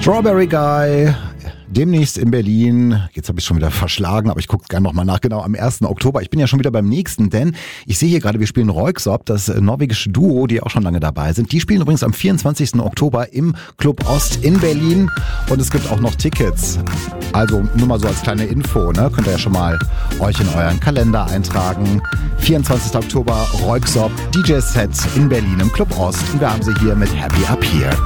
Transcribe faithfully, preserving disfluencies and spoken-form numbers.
Strawberry Guy, demnächst in Berlin. Jetzt habe ich schon wieder verschlagen, aber ich gucke gerne nochmal nach. Genau, am ersten Oktober. Ich bin ja schon wieder beim nächsten, denn ich sehe hier gerade, wir spielen Röyksopp, das norwegische Duo, die auch schon lange dabei sind. Die spielen übrigens am vierundzwanzigsten Oktober im Club Ost in Berlin und es gibt auch noch Tickets. Also nur mal so als kleine Info, ne? Könnt ihr ja schon mal euch in euren Kalender eintragen. vierundzwanzigsten Oktober, Röyksopp, D J-Set in Berlin im Club Ost. Und wir haben sie hier mit Happy Up Here.